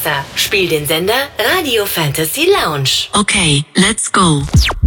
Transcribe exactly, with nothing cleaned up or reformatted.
Alexa, spiel den Sender Radio Fantasy Lounge. Okay, let's go.